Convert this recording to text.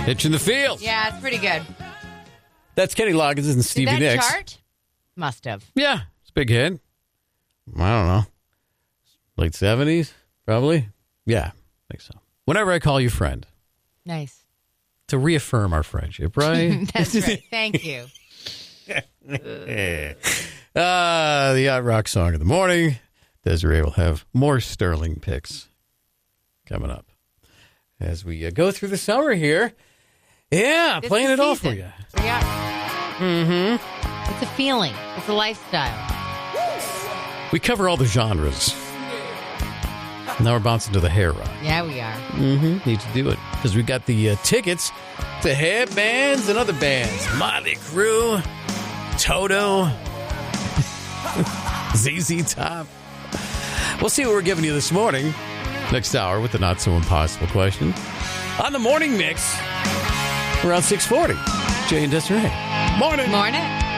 Hitch in the Field. Yeah, it's pretty good. That's Kenny Loggins and Stevie Did that Nicks. chart? Must have. Yeah, it's a big hit. I don't know. Late 70s, probably? Yeah, I think so. Whenever I call you friend. Nice. To reaffirm our friendship, right? That's right. Thank you. The Yacht Rock Song of the Morning. Desiree will have more Sterling picks coming up as we go through the summer here. Yeah, It's playing the it all for season. you. Yeah. Mm-hmm. It's a feeling. It's a lifestyle. We cover all the genres. Now we're bouncing to the hair rock. Yeah, we are. Mm-hmm. Need to do it because we got the tickets to hair bands and other bands. Motley Crue, Toto, ZZ Top. We'll see what we're giving you this morning. Next hour with the not so impossible question on the morning mix around 6:40. Jay and Desiree. Morning. Morning.